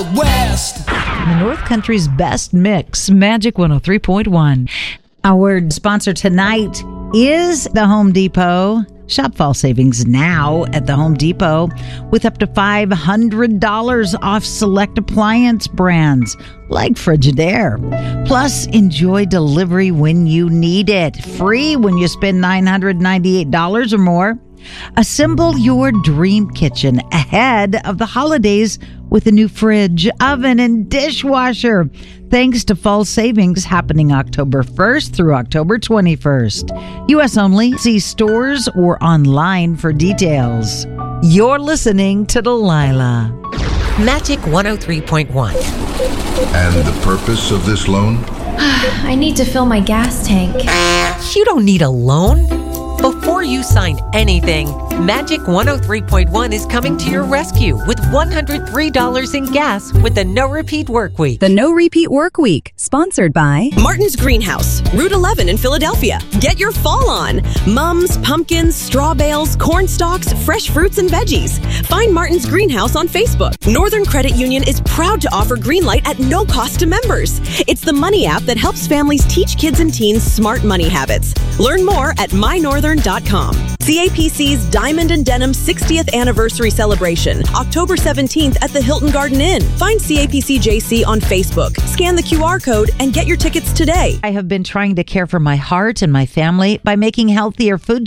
Wild West. The North Country's best mix, Magic 103.1. Our sponsor tonight is the Home Depot. Shop fall savings now at the Home Depot with up to $500 off select appliance brands like Frigidaire. Plus, enjoy delivery when you need it. Free when you spend $998 or more. Assemble your dream kitchen ahead of the holidays with a new fridge, oven, and dishwasher. Thanks to fall savings happening October 1st through October 21st. U.S. only. See stores or online for details. You're listening to Delilah. Magic 103.1. And the purpose of this loan? I need to fill my gas tank. You don't need a loan. Before you sign anything, Magic 103.1 is coming to your rescue with $103 in gas with the No Repeat Work Week. The No Repeat Work Week, sponsored by Martin's Greenhouse, Route 11 in Philadelphia. Get your fall on. Mums, pumpkins, straw bales, corn stalks, fresh fruits and veggies. Find Martin's Greenhouse on Facebook. Northern Credit Union is proud to offer Greenlight at no cost to members. It's the money app that helps families teach kids and teens smart money habits. Learn more at mynorthern.com. CAPC's Diamond and Denim 60th Anniversary Celebration, October 17th at the Hilton Garden Inn. Find CAPC JC on Facebook. Scan the QR code and get your tickets today. I have been trying to care for my heart and my family by making healthier food